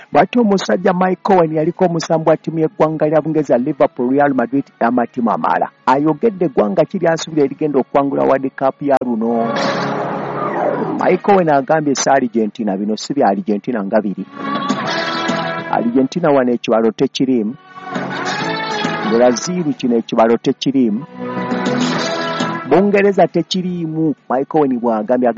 bw'atyo omusajja Mike Owen yaliko omusambu wa ttiimu y'eggwanga lya Bungereza Liverpool, Real Madrid n'amatimu amala. Ayogedde eggwanga ki lyasuubira erigenda okuwangula World Cup ya luno. Mike Owen agambye si Argentina, bino si bya Argentina nga biri. Argentina wano ekibalo tekirimu, Brazil kino ekibalo tekirimu, Bungereza tekirimu. Mike Owen bw'agambye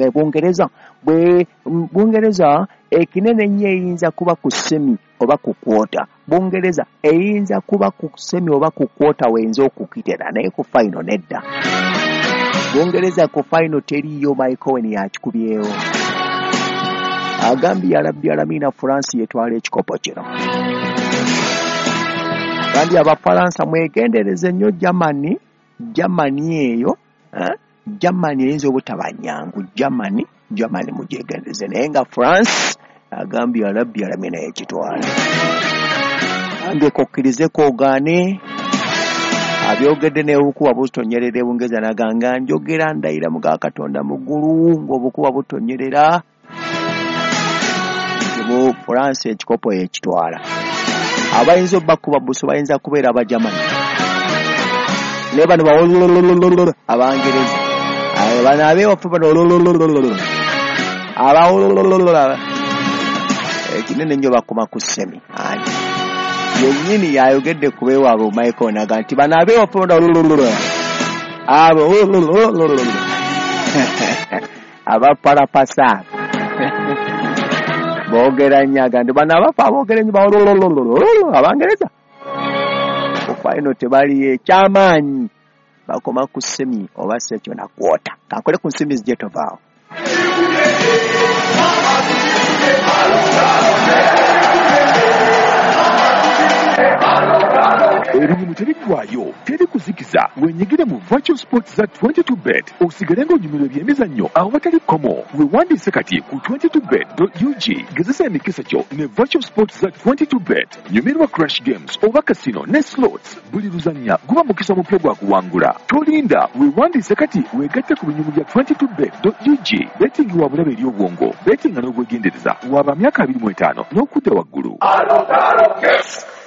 Bungereza ekinene nnyo eyinza kuba ku semi oba ku kwota. Bungereza eyinza kuba ku semi oba ku kwota wenza okukitera, naye ku final nedda. Bungereza ku final teriyo. Mike Owen yakikubyewo. Agambye Arabia Lamina France yetwala ekikopo kino. Kandi Abafalansa mwegendereze nnyo Germany eyo. Germany eyinza obutaba nnyangu. Germany mugyegendereze, naye nga France agambye Arabia Lamina yekitwala. Agambye kokkirizeko ogaane. Abyogedde n'obukuba butonyerera Bungereza naganga njogera ndayira muga Katonda mu ggulu ng'obukuba butonyerera. France ekikopo yekitwala. Abayinza obbakuba buso bayinza kubeera Abajamani. Ne bano Abangereza. Bano abeewaffe bano ekinene nnyo bakoma ku semi. Yennyini yayogedde ku beewaabwe Mike Owen aga nti bano abeewaffe abapalapasa boogera nnyo aga nti bano abafa aboogera nnyo Abangereza ku final tebaliyo ekyamaanyi, bakoma ku semi oba sekyo na kwota. Kankole ku nsimi zijetovaawo. Erimu terigwayo, teri kuzikiza. Wenyigire mu Virtual Sports za 22bet osigale ng'onyumirwa ebyemizannyo awo batali komo. Weewandiise kati ku 22bet.ug. Gezesa emikisa kyo ne Virtual Sports za 22bet. Nyumirwa Crash Games oba Casino ne Slots. Buli luzannya guba mukisa omupya gwa kuwangula. Tolinda, weewandiise kati weegatte ku binyumu bya 22bet.ug. Betting wa bulabe eri obwongo. Betting n'obwegendereza waba myaka 25 n'okudda waggulu. Yes.